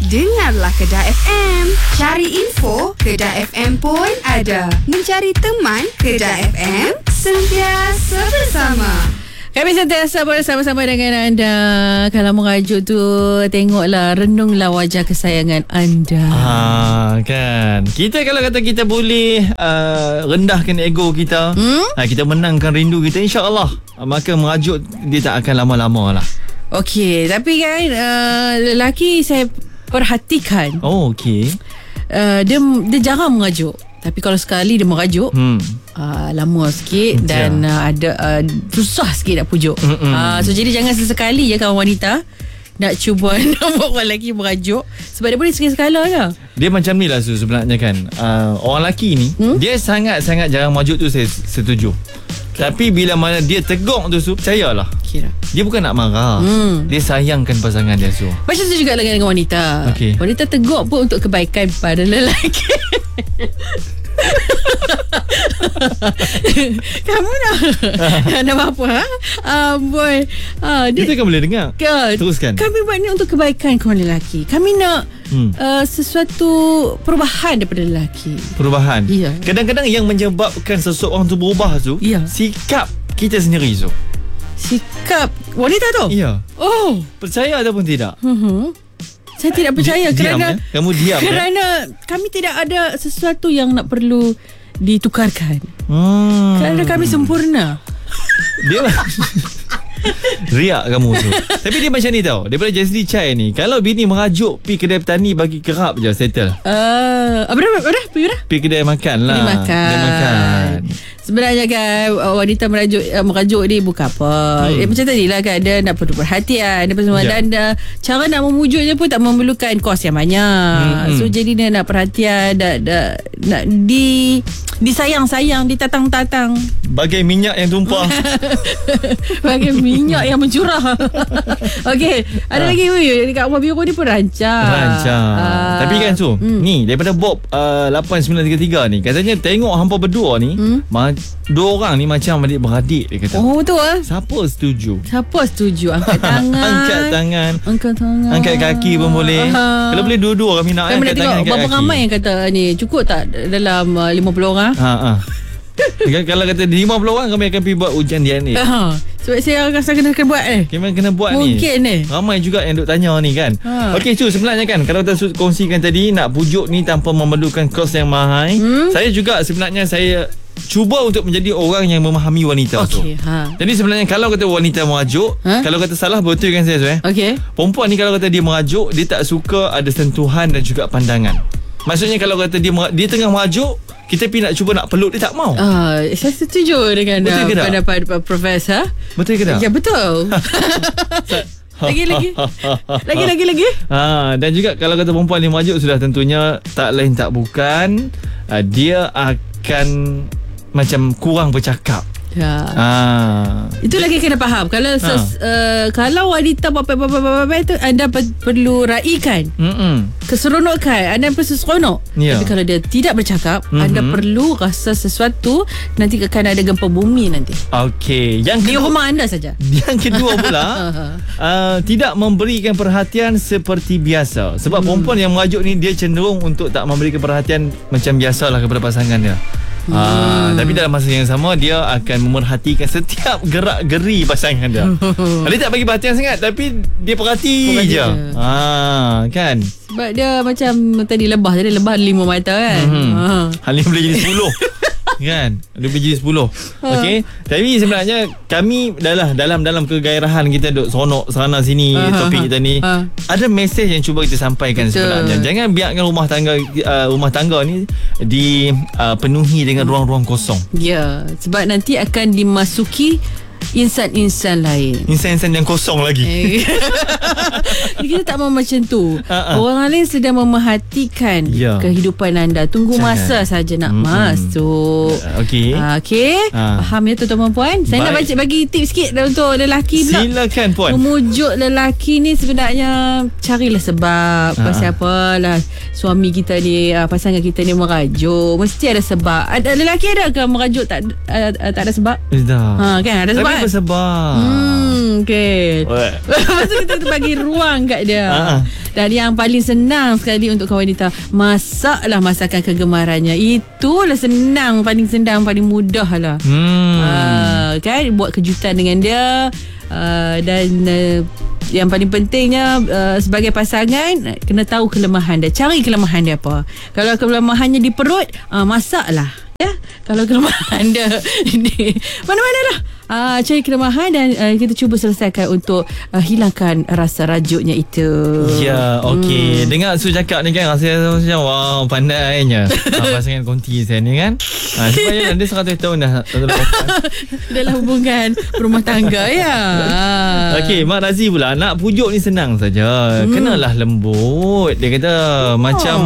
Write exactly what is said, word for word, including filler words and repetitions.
Dengarlah Kedah F M. Cari info, Kedah F M pun ada. Mencari teman, Kedah F M, sentiasa bersama. Kami sentiasa bersama-sama dengan anda. Kalau merajuk tu, tengoklah, renunglah wajah kesayangan anda. Ah, kan. Kita kalau kata kita boleh uh, rendahkan ego kita, hmm? uh, kita menangkan rindu kita, insya-Allah, uh, maka merajuk dia tak akan lama-lama lah. Okey, tapi kan uh, lelaki saya perhatikan. Oh, okey. Uh, dia dia jarang merajuk. Tapi kalau sekali dia merajuk, hmm. uh, lama sikit dan uh, ada uh, susah sikit nak pujuk. Uh, so jadi jangan sesekali je kawan wanita nak cuba nak buat orang lelaki merajuk, sebab dia boleh sekali-sekala je. Dia macam ni lah Su, sebenarnya kan. Uh, orang lelaki ni, hmm? dia sangat-sangat jarang merajuk tu, saya setuju. Okay. Tapi bila mana dia tegur tu Su, percayalah, kira dia bukan nak marah, hmm. dia sayangkan pasangan dia Su. Macam tu juga dengan wanita. Okay. Wanita tegur pun untuk kebaikan pada lelaki. Kamu nak nak apa, ha? Uh, boy, uh, dia, kita kan boleh dengar. Ke, teruskan. Kami buat ni untuk kebaikan kawan lelaki. Kami nak hmm. uh, sesuatu perubahan daripada lelaki. Perubahan. Ya. Kadang-kadang yang menyebabkan seseorang tu berubah tu, ya, sikap kita sendiri tu. Sikap wanita tu? Ya. Oh, percaya ataupun tidak? Uh-huh. Saya tidak percaya. Diam, kerana ya? Kamu diam, kerana ya? Kami tidak ada sesuatu yang nak perlu ditukarkan. Hmm. Kerana kami sempurna. Dia riak kamu tu. Tapi dia macam ni tau. Daripada Jessie Chai ni, kalau bini merajuk pi kedai petani bagi kerap je, settle. Uh, apa dah? Apa dah? Pi kedai makan lah. Pergi makan. Kedai makan. Sebenarnya kan wanita merajuk merajuk ni bukan apa. Hmm. Eh, macam tadi lah kan, dia nak perlu perhatian, dia semua, yeah. Dan uh, cara nak memujuknya pun tak memerlukan kos yang banyak. Hmm. So jadi dia nak perhatian, nak, nak, nak di disayang-sayang, ditatang-tatang. Bagai minyak yang tumpah. Bagai minyak yang mencurah. Okey, ada ha. lagi weh dekat rumah biru ni pun rancang. Rancang. Uh, Tapi kan Su, hmm. ni daripada Bob uh, lapan sembilan tiga tiga ni, katanya tengok hampa berdua ni, hmm? ma- dua orang ni macam adik-beradik, dia kata. Oh, betul ah. Siapa setuju? Siapa setuju? Angkat tangan. Angkat tangan. Angkat tangan. Angkat kaki pun boleh. Uh, Kalau boleh dua-dua kami nak angkat tangan, angkat kaki. Berapa ramai yang kata ni, cukup tak dalam uh, lima puluh orang? Ha ah. Kalau kata lima puluh orang, kami akan pergi buat ujian D N A. Ha. Sebab saya rasa kena, kena buat eh. Kami kena buat Mungkin ni. Mungkin ni. Ramai juga yang duk tanya ni kan. Ha. Okey Su, sebenarnya kan, kalau kita kongsikan tadi, nak pujuk ni tanpa memerlukan kos yang mahal. Hmm? Saya juga sebenarnya saya cuba untuk menjadi orang yang memahami wanita okay, tu. Ha. Jadi sebenarnya kalau kata wanita merajuk, ha? Kalau kata salah, betul kan saya tu eh. Okey. Perempuan ni kalau kata dia merajuk, dia tak suka ada sentuhan dan juga pandangan. Maksudnya kalau kata dia dia tengah merajuk, kita pergi nak cuba nak peluk, dia tak mau. Ah, saya setuju dengan pendapat Profesor. Betul ke tak? Ya, betul. Lagi-lagi. Lagi-lagi-lagi. Ha, dan juga kalau kata perempuan ni merajuk, sudah tentunya tak lain tak bukan, uh, dia akan macam kurang bercakap. Ya. Ah. Itu lagi kena faham. Kalau ha. ses, uh, kalau wanita bapak-bapak itu, anda perlu raikan. Mm-mm. Keseronokan, anda perlu seronok. Ya. Tapi kalau dia tidak bercakap, mm-hmm. anda perlu rasa sesuatu, nanti akan ada gempa bumi nanti. Okey. Yang di kedua, rumah anda saja. Yang kedua pula, uh, tidak memberikan perhatian seperti biasa. Sebab hmm. perempuan yang merajuk ni, dia cenderung untuk tak memberikan perhatian macam biasalah kepada pasangan dia. Hmm. Ah, tapi dalam masa yang sama, dia akan memerhatikan setiap gerak-geri pasangan dia. Dia tak bagi perhatian sangat, tapi dia perhati, perhati je. Ah, kan? Sebab dia macam tadi lebah, jadi lebah lima mata kan. Hmm. Ah. Hal ni boleh jadi sepuluh. Kan? Dia boleh jadi sepuluh. Okey. Tapi sebenarnya kami dalam dalam dalam kegairahan kita duk seronok sana sini, ha, topik ha, kita ni, ha. Ada mesej yang cuba kita sampaikan. Betul. Sebenarnya. Jangan biarkan rumah tangga uh, rumah tangga ni dipenuhi uh, dengan ruang-ruang kosong. Ya, sebab nanti akan dimasuki insan-insan lain, insan-insan yang kosong lagi. Kita tak mahu macam tu. uh-uh. Orang lain sedang memerhatikan ya. kehidupan anda. Tunggu Jangan. masa saja nak mm-hmm. masuk. Okey. uh, Okey. uh. Faham ya tuan-tuan puan? Saya Baik. nak baca bagi tips sikit untuk lelaki pula. Silakan puan. Memujuk lelaki ni sebenarnya, carilah sebab. uh-uh. Pasal apalah suami kita ni, uh, pasangan kita ni merajuk. Mesti ada sebab. Ada lelaki ada ke merajuk tak uh, uh, tak ada sebab? Dah. Ha, kan ada sebab. Dia bersabar. Hmm, okay. Lepas tu kita bagi ruang kat dia. Ha. Dan yang paling senang sekali untuk kawan wanita, masaklah masakan kegemarannya. Itulah senang, paling senang, paling mudah lah. Hmm. Uh, kan, buat kejutan dengan dia. Uh, dan uh, yang paling pentingnya uh, sebagai pasangan, kena tahu kelemahan dia. Cari kelemahan dia apa. Kalau kelemahannya di perut, uh, masaklah. Ya, kalau kelemahan dia di mana-mana lah, uh, cari kelemahan dan uh, kita cuba selesaikan untuk uh, hilangkan rasa rajuknya itu. Ya, okey. Hmm. Dengar Su cakap ni kan, rasa macam wow, pandainya. uh, pasangan konti saya ni kan. Uh, supaya dia seratus tahun dah dalam hubungan rumah tangga ya. Okey, Mak Razi pula, nak pujuk ni senang saja. Hmm. Kenalah lembut. Dia kata oh. macam